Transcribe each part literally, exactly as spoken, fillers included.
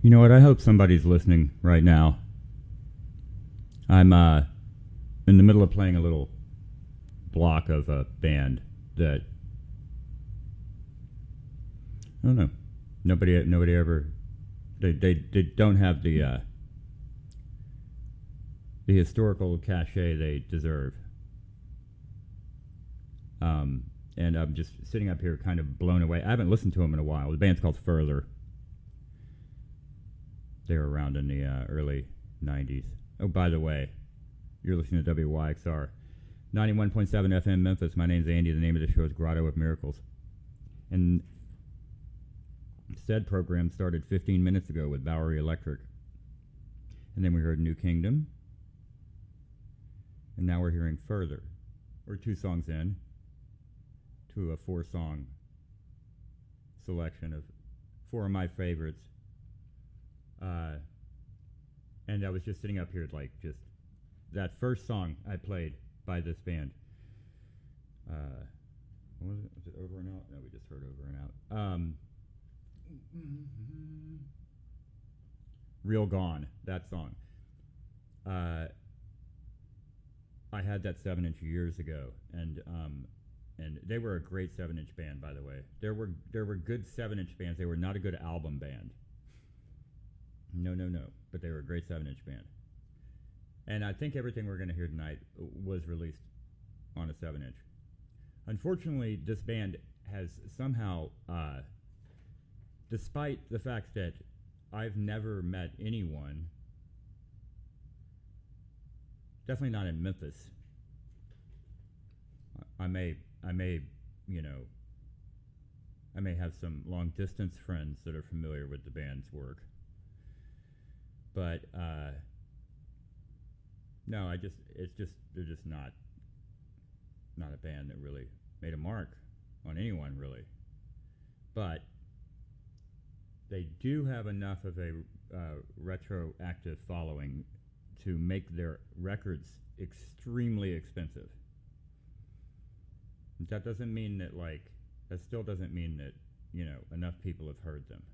You know what? I hope somebody's listening right now. I'm uh, in the middle of playing a little block of a band that I don't know. Nobody, nobody ever. They, they, they don't have the uh, the historical cachet they deserve. Um, and I'm just sitting up here, kind of blown away. I haven't listened to them in a while. The band's called Further. They were around in the uh, early nineties. Oh, by the way, you're listening to W Y X R. ninety-one point seven F M Memphis. My name's Andy. The name of the show is Grotto of Miracles. And said program started fifteen minutes ago with Bowery Electric. And then we heard New Kingdom. And now we're hearing Further. We're two songs in to a four-song selection of four of my favorites. Uh, and I was just sitting up here like just that first song I played by this band. Uh, what was it? Was it Over and Out? No, we just heard Over and Out. Um, Real Gone, that song. Uh, I had that seven inch years ago, and um, and they were a great seven inch band, by the way. There were there were good seven inch bands. They were not a good album band. No, no, no. But they were a great seven inch band. And I think everything we're going to hear tonight was released on a seven inch. Unfortunately, this band has somehow, uh, despite the fact that I've never met anyone, definitely not in Memphis. I may, I may, you know, I may have some long distance friends that are familiar with the band's work. But, uh, no, I just, it's just, they're just not, not a band that really made a mark on anyone, really. But they do have enough of a uh, retroactive following to make their records extremely expensive. That doesn't mean that, like, that still doesn't mean that, you know, enough people have heard them.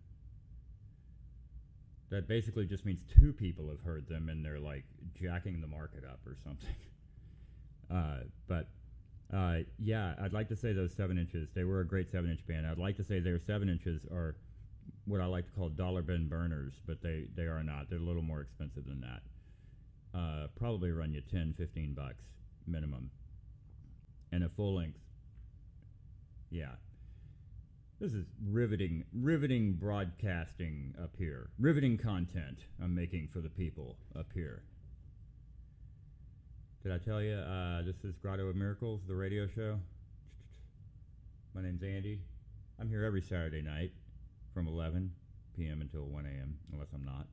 That basically just means two people have heard them and they're like jacking the market up or something. Uh, but uh, yeah, I'd like to say those seven inches, they were a great seven inch band. I'd like to say their seven inches are what I like to call dollar bin burners, but they, they are not. They're a little more expensive than that. Uh, probably run you ten, fifteen bucks minimum. And a full length. Yeah. This is riveting, riveting broadcasting up here. Riveting content I'm making for the people up here. Did I tell you, uh, this is Grotto of Miracles, the radio show? My name's Andy. I'm here every Saturday night from eleven p.m. until one a.m., unless I'm not.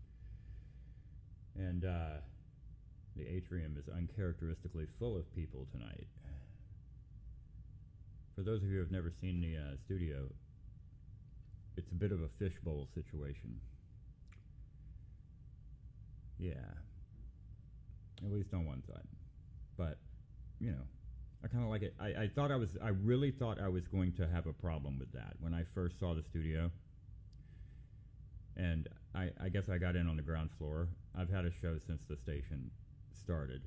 And uh, the atrium is uncharacteristically full of people tonight. For those of you who have never seen the uh, studio, it's a bit of a fishbowl situation. Yeah. At least on one side. But, you know, I kind of like it. I, I thought I was, I really thought I was going to have a problem with that when I first saw the studio. And I, I guess I got in on the ground floor. I've had a show since the station started.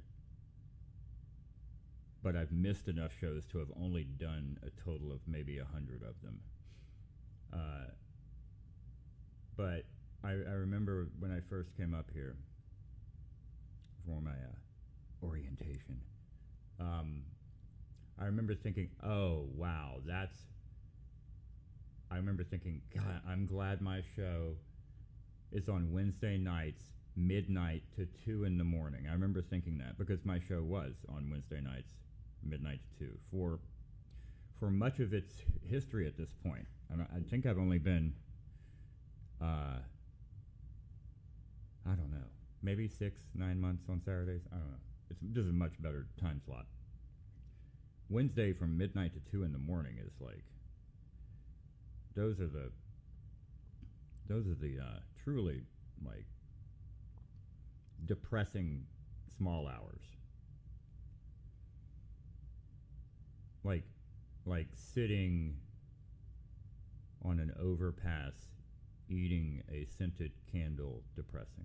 But I've missed enough shows to have only done a total of maybe a hundred of them. Uh, but I, I remember when I first came up here for my uh, orientation, um, I remember thinking, oh, wow, that's... I remember thinking, God, I'm glad my show is on Wednesday nights, midnight to two in the morning. I remember thinking that because my show was on Wednesday nights, midnight to two, for for much of its history at this point. I, I think I've only been, uh, I don't know, maybe six, nine months on Saturdays. I don't know. It's this is a much better time slot. Wednesday from midnight to two in the morning is like, those are the, those are the uh, truly like depressing small hours. Like, like sitting on an overpass eating a scented candle depressing.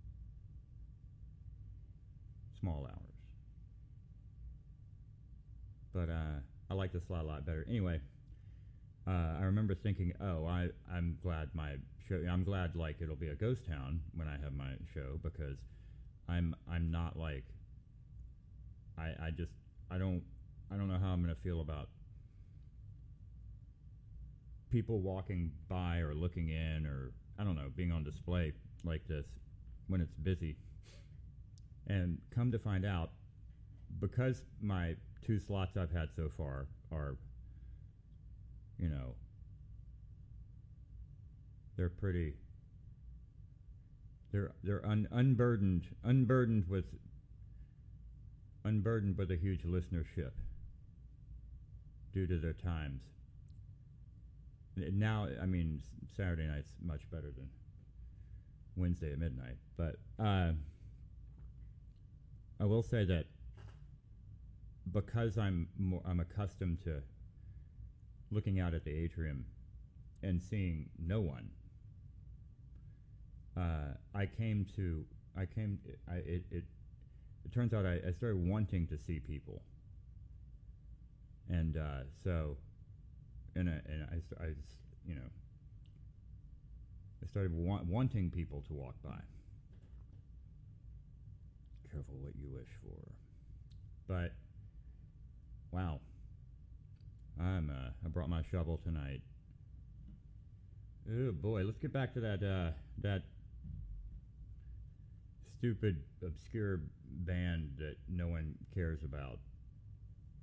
Small hours. But uh, I like this slot a lot better. Anyway, uh, I remember thinking, oh, I, I'm glad my show, I'm glad like it'll be a ghost town when I have my show, because I'm I'm not like, I, I just, I don't, I don't know how I'm going to feel about people walking by or looking in, or I don't know, being on display like this when it's busy. And come to find out, because my two slots I've had so far are, you know, they're pretty, they're they're un, unburdened, unburdened with, unburdened with a huge listenership due to their times. Now, I mean, Saturday night's much better than Wednesday at midnight, but uh, I will say that because I'm more, I'm accustomed to looking out at the atrium and seeing no one, uh, I came to I came I, it, it it turns out I, I started wanting to see people, and uh, so and I, and I, I you know I started wa- wanting people to walk by. Careful what you wish for, but wow, I'm uh, I brought my shovel tonight. Oh boy, let's get back to that uh, that stupid obscure band that no one cares about.